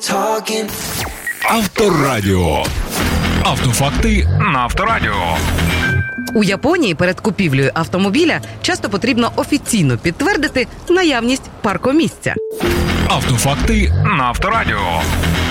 Авторадіо. Автофакти на Авторадіо. У Японії перед купівлею автомобіля часто потрібно офіційно підтвердити наявність паркомісця. Автофакти на Авторадіо.